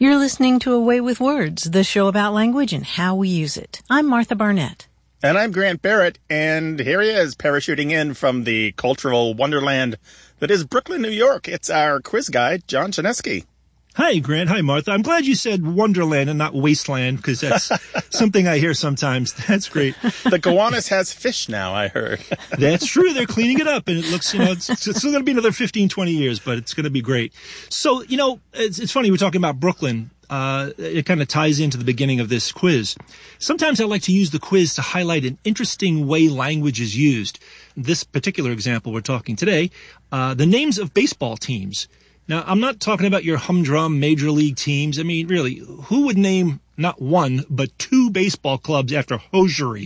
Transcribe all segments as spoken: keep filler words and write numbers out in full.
You're listening to A Way with Words, the show about language and how we use it. I'm Martha Barnett. And I'm Grant Barrett, and here he is, parachuting in from the cultural wonderland that is Brooklyn, New York. It's our quiz guy, John Chaneski. Hi, Grant. Hi, Martha. I'm glad you said Wonderland and not Wasteland, because that's something I hear sometimes. That's great. The Gowanus has fish now, I heard. That's true. They're cleaning it up, and it looks, you know, it's, it's still going to be another fifteen, twenty years, but it's going to be great. So, you know, it's, it's funny, we're talking about Brooklyn. Uh, it kind of ties into the beginning of this quiz. Sometimes I like to use the quiz to highlight an interesting way language is used. This particular example we're talking today, uh, the names of baseball teams. Now, I'm not talking about your humdrum major league teams. I mean, really, who would name not one, but two baseball clubs after hosiery?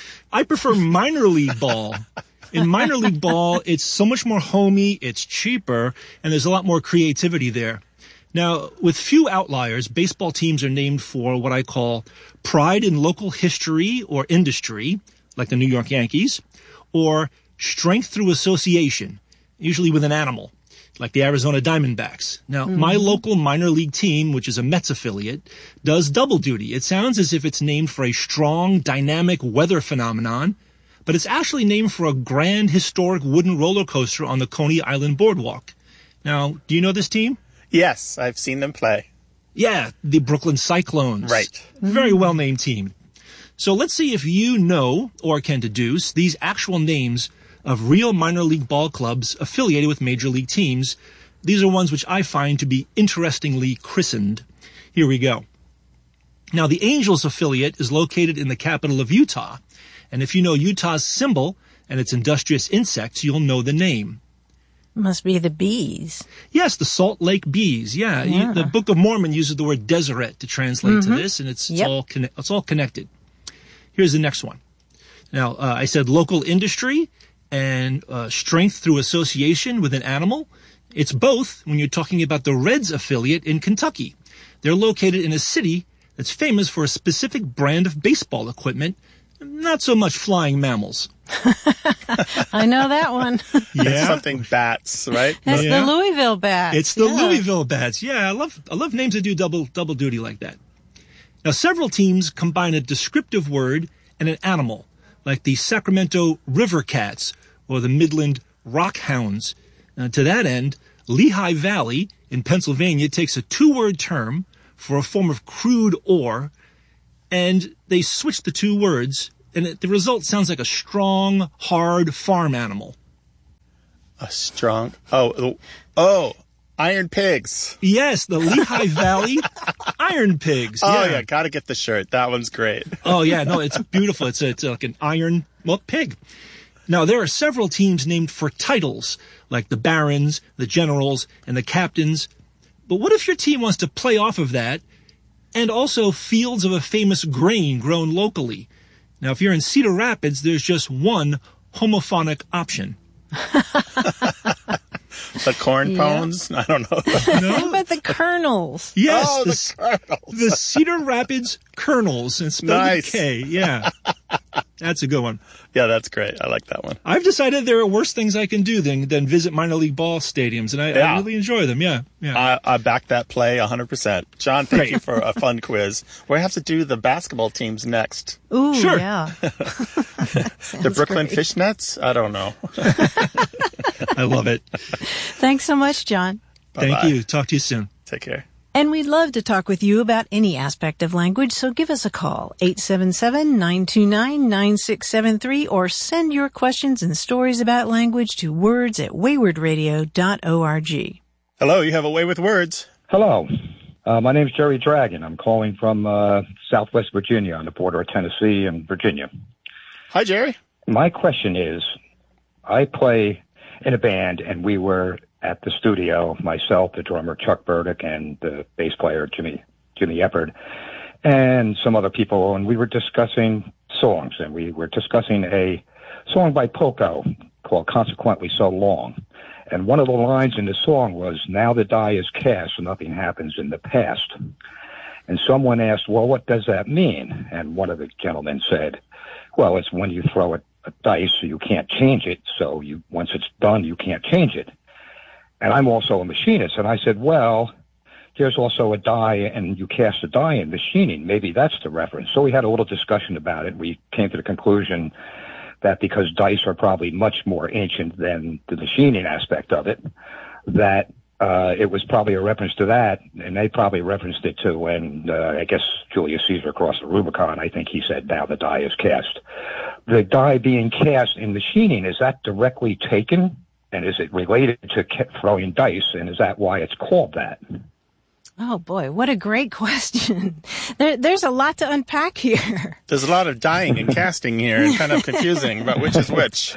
I prefer minor league ball. In minor league ball, it's so much more homey, it's cheaper, and there's a lot more creativity there. Now, with few outliers, baseball teams are named for what I call pride in local history or industry, like the New York Yankees, or strength through association, usually with an animal, like the Arizona Diamondbacks. Now, mm-hmm. my local minor league team, which is a Mets affiliate, does double duty. It sounds as if it's named for a strong, dynamic weather phenomenon, but it's actually named for a grand, historic wooden roller coaster on the Coney Island Boardwalk. Now, do you know this team? Yes, I've seen them play. Yeah, the Brooklyn Cyclones. Right. Very well-named team. So let's see if you know or can deduce these actual names of real minor league ball clubs affiliated with major league teams. These are ones which I find to be interestingly christened. Here we go. Now, the Angels affiliate is located in the capital of Utah. And if you know Utah's symbol and its industrious insects, you'll know the name. Must be the bees. Yes, the Salt Lake Bees. Yeah, yeah. You, the Book of Mormon uses the word Deseret to translate mm-hmm. to this, and it's, yep. it's all conne- it's all connected. Here's the next one. Now, uh, I said local industry and uh, strength through association with an animal. It's both when you're talking about the Reds affiliate in Kentucky. They're located in a city that's famous for a specific brand of baseball equipment, not so much flying mammals. I know that one. Yeah. Something bats, right? It's yeah. the Louisville Bats. It's the yeah. Louisville Bats. Yeah, I love I love names that do double double duty like that. Now, several teams combine a descriptive word and an animal, like the Sacramento River Cats or the Midland Rockhounds. Uh, to that end, Lehigh Valley in Pennsylvania takes a two-word term for a form of crude ore, and they switch the two words, and it, the result sounds like a strong, hard farm animal. A strong... Oh, oh, Iron Pigs. Yes, the Lehigh Valley Iron Pigs. Oh, yeah, yeah, gotta get the shirt. That one's great. Oh, yeah, no, it's beautiful. It's, a, it's like an iron, well, pig. Now, there are several teams named for titles, like the Barons, the Generals, and the Captains. But what if your team wants to play off of that and also fields of a famous grain grown locally? Now, if you're in Cedar Rapids, there's just one homophonic option. The corn pones? Yeah. I don't know. No? How about the kernels? Yes, oh, the, the kernels. The Cedar Rapids Kernels, and spelled nice. with K. Yeah, that's a good one. Yeah, that's great. I like that one. I've decided there are worse things I can do than than visit minor league ball stadiums, and I, yeah. I really enjoy them. Yeah, yeah. I, I back that play one hundred percent. John, thank Great. you for a fun quiz. We have to do the basketball teams next. Ooh, Sure. yeah. The Brooklyn great. Fishnets? I don't know. I love it. Thanks so much, John. Thank Bye-bye. you. Talk to you soon. Take care. And we'd love to talk with you about any aspect of language, so give us a call, eight seven seven, nine two nine, nine six seven three, or send your questions and stories about language to words at wayward radio dot org. Hello, you have a way with words. Hello. Uh, my name's Jerry Dragon. I'm calling from uh, Southwest Virginia on the border of Tennessee and Virginia. Hi, Jerry. My question is, I play in a band, and we were at the studio, myself, the drummer Chuck Burdick, and the bass player Jimmy Jimmy Eppard, and some other people, and we were discussing songs, and we were discussing a song by Poco called Consequently So Long. And one of the lines in the song was, now the die is cast, so nothing happens in the past. And someone asked, well, what does that mean? And one of the gentlemen said, well, it's when you throw a, a dice, so you can't change it, so you once it's done, you can't change it. And I'm also a machinist. And I said, well, there's also a die, and you cast a die in machining. Maybe that's the reference. So we had a little discussion about it. We came to the conclusion that because dice are probably much more ancient than the machining aspect of it, that uh, it was probably a reference to that, and they probably referenced it to when, uh, I guess, Julius Caesar crossed the Rubicon. I think he said, now the die is cast. The die being cast in machining, is that directly taken? And is it related to throwing dice? And is that why it's called that? Oh, boy, what a great question. There, there's a lot to unpack here. There's a lot of dying and casting here and kind of confusing about which is which.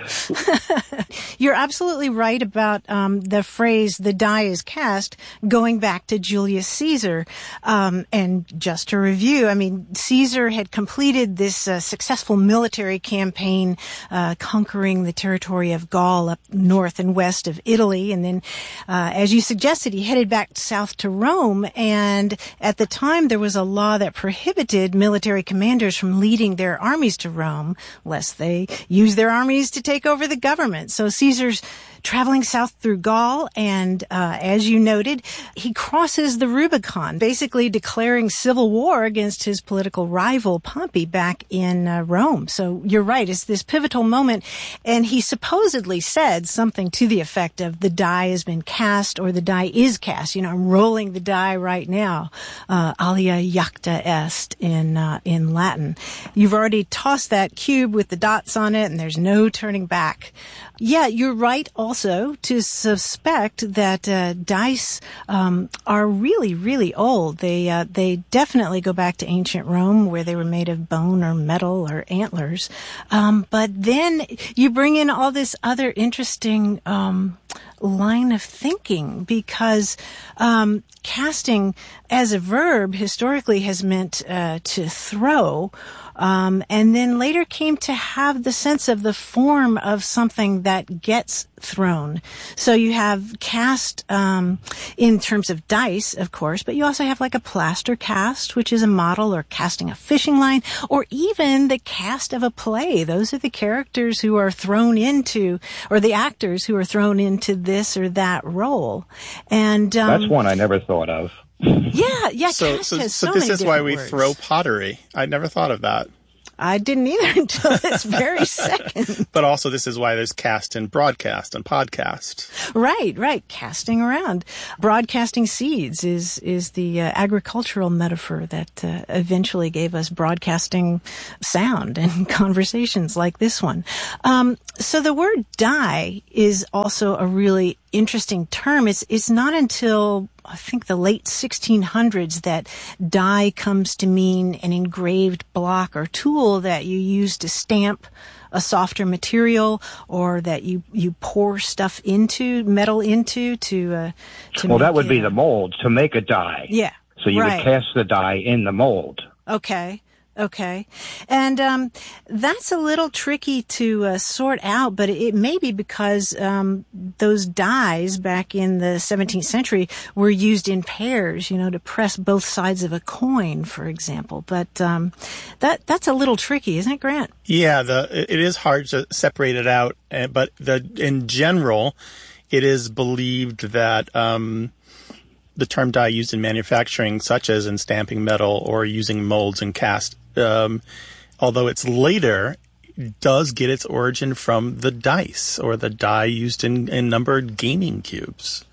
You're absolutely right about um, the phrase, the die is cast, going back to Julius Caesar. Um, and just to review, I mean, Caesar had completed this uh, successful military campaign, uh, conquering the territory of Gaul up north and west of Italy. And then, uh, as you suggested, he headed back south to Rome. And at the time, there was a law that prohibited military commanders from leading their armies to Rome, lest they use their armies to take over the government. So Caesar's traveling south through Gaul, and uh, as you noted, he crosses the Rubicon, basically declaring civil war against his political rival Pompey back in uh, Rome. So you're right, it's this pivotal moment, and he supposedly said something to the effect of, the die has been cast, or the die is cast. You know, I'm rolling the die right now. Uh, alia jacta est in uh, in Latin. You've already tossed that cube with the dots on it, and there's no turning back. Yeah, you're right also to suspect that uh, dice um, are really, really old. They uh, they definitely go back to ancient Rome, where they were made of bone or metal or antlers. Um, but then you bring in all this other interesting um, line of thinking, because um, casting as a verb historically has meant uh, to throw. Um, and then later came to have the sense of the form of something that gets thrown. So you have cast um, in terms of dice, of course, but you also have like a plaster cast, which is a model, or casting a fishing line, or even the cast of a play. Those are the characters who are thrown into, or the actors who are thrown into this or that role. And um, that's one I never thought of. Yeah, yeah. So, cast so, has so so this many is why we words. throw pottery. I never thought of that. I didn't either until this very second. But also, this is why there's cast and broadcast and podcast. Right, right. Casting around. Broadcasting seeds is is the uh, agricultural metaphor that uh, eventually gave us broadcasting sound and conversations like this one. Um, so the word die is also a really interesting term. It's it's not until I think the late sixteen hundreds that die comes to mean an engraved block or tool that you use to stamp a softer material, or that you, you pour stuff into, metal into, to, uh, to Well, make that would it, be the mold, to make a die. Yeah. So you right. would cast the die in the mold. Okay. Okay. And um, that's a little tricky to uh, sort out, but it may be because um, those dies back in the seventeenth century were used in pairs, you know, to press both sides of a coin, for example. But um, that that's a little tricky, isn't it, Grant? Yeah, the it is hard to separate it out, but the in general, it is believed that um, the term die used in manufacturing, such as in stamping metal or using molds and cast, Um, although it's later, does get its origin from the dice, or the die used in, in numbered gaming cubes.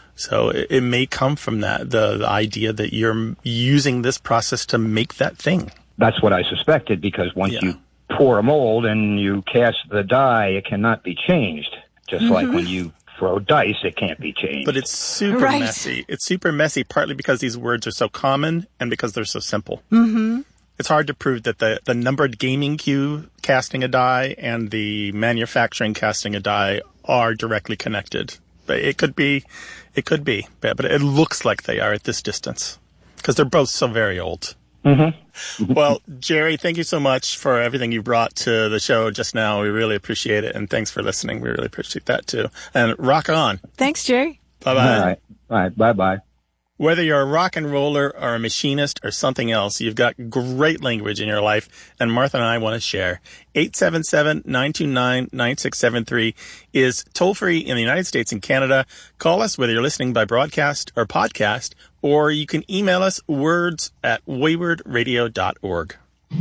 So it, it may come from that, the, the idea that you're using this process to make that thing. That's what I suspected, because once Yeah. you pour a mold and you cast the die, it cannot be changed. Just mm-hmm. like when you throw dice, it can't be changed. But it's super right. messy. It's super messy, partly because these words are so common and because they're so simple. Mm-hmm. It's hard to prove that the, the numbered gaming cube casting a die and the manufacturing casting a die are directly connected. But it could be, it could be, but, but it looks like they are at this distance because they're both so very old. Mm-hmm. Well, Jerry, thank you so much for everything you brought to the show just now. We really appreciate it. And thanks for listening. We really appreciate that too. And rock on. Thanks, Jerry. Bye-bye. All right. All right. Bye-bye. Whether you're a rock and roller or a machinist or something else, you've got great language in your life, and Martha and I want to share. eight seven seven, nine two nine, nine six seven three is toll-free in the United States and Canada. Call us whether you're listening by broadcast or podcast, or you can email us words at wayward radio dot org.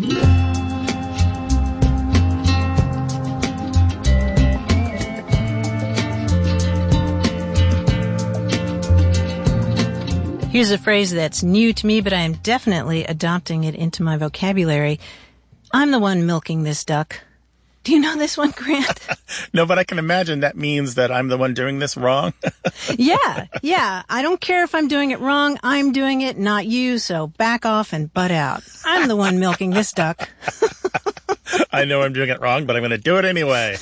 Here's a phrase that's new to me, but I am definitely adopting it into my vocabulary. I'm the one milking this duck. Do you know this one, Grant? No, but I can imagine that means that I'm the one doing this wrong. yeah, yeah. I don't care if I'm doing it wrong. I'm doing it, not you, so back off and butt out. I'm the one milking this duck. I know I'm doing it wrong, but I'm going to do it anyway.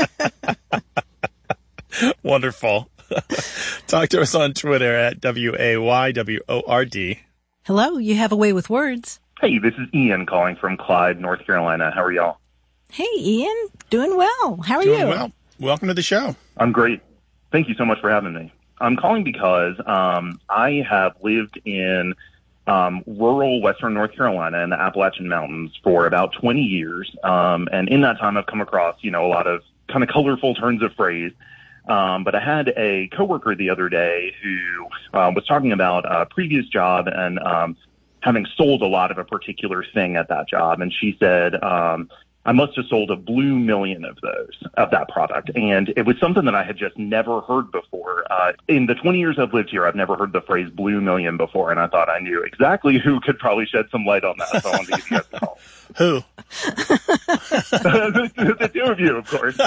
Wonderful. Talk to us on Twitter at W A Y W O R D. Hello, you have a way with words. Hey, this is Ian calling from Clyde, North Carolina. How are y'all? Hey, Ian. Doing well. How are Doing you? well. Welcome to the show. I'm great. Thank you so much for having me. I'm calling because um, I have lived in um, rural western North Carolina in the Appalachian Mountains for about twenty years. Um, and in that time, I've come across, you know, a lot of kind of colorful turns of phrase. Um, but I had a coworker the other day who uh, was talking about a previous job and um, having sold a lot of a particular thing at that job. And she said, um, I must have sold a blue million of those, of that product. And it was something that I had just never heard before. Uh, in the twenty years I've lived here, I've never heard the phrase blue million before. And I thought I knew exactly who could probably shed some light on that. So I wanted to give you guys a call. Who? the, the two of you, of course.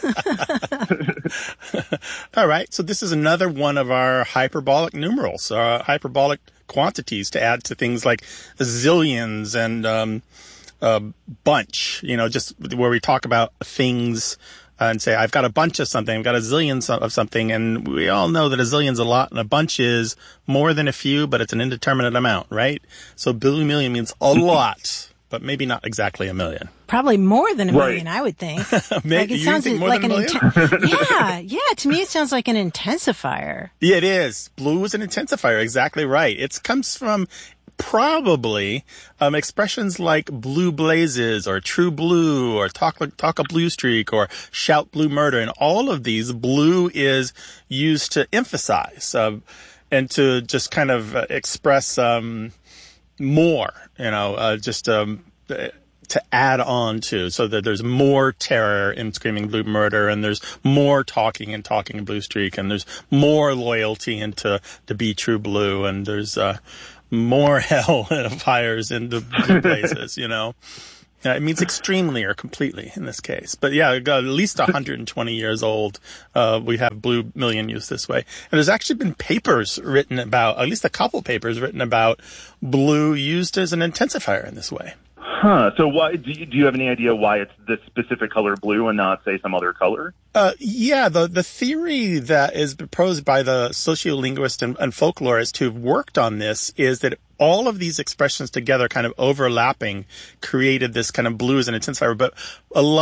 All right. So this is another one of our hyperbolic numerals, uh, hyperbolic quantities to add to things like zillions and um, uh, bunch, you know, just where we talk about things and say, I've got a bunch of something, I've got a zillion of something. And we all know that a zillion's a lot and a bunch is more than a few, but it's an indeterminate amount, right? So blue million means a lot. But maybe not exactly a million. Probably more than a Right. million, I would think. Maybe, like it you sounds think more like than a an million? inten- yeah, yeah. To me, it sounds like an intensifier. Yeah, it is. Blue is an intensifier. Exactly right. It comes from probably um, expressions like blue blazes or true blue or talk, talk a blue streak or shout blue murder. And all of these, blue is used to emphasize uh, and to just kind of uh, express um, more, you know, uh, just um, to add on to, so that there's more terror in screaming blue murder, and there's more talking and talking blue streak, and there's more loyalty into to be true blue, and there's uh, more hell and fires in the blue blazes, you know. Uh, it means extremely or completely in this case. But yeah, at least one hundred twenty years old, uh, we have blue million used this way. And there's actually been papers written about, at least a couple papers written about blue used as an intensifier in this way. Huh. So why do you, do you have any idea why it's this specific color blue and not, say, some other color? Uh, yeah, the, the theory that is proposed by the sociolinguist and, and folklorist who've worked on this is that all of these expressions together kind of overlapping created this kind of blue as an intensifier. But a lot